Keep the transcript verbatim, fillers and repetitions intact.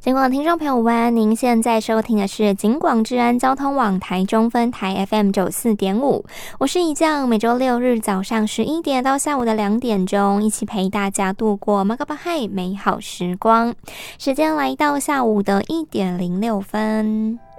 尽管听众朋友们，您现在收听的是警广治安交通网台中分台 F M 九十四点五，我是怡酱，每周六日早上十一点到下午的两点钟，一起陪大家度过马卡巴嗨美好时光。时间来到下午的一点零六分。